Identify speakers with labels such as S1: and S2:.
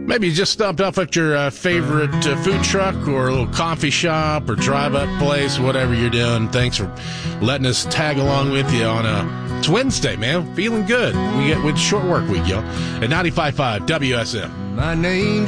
S1: Maybe you just stopped off at your favorite food truck or a little coffee shop or drive-up place, whatever you're doing. Thanks for letting us tag along with you on it's Wednesday, man. Feeling good. We get with short work week, y'all. At 95.5 WSM.
S2: My name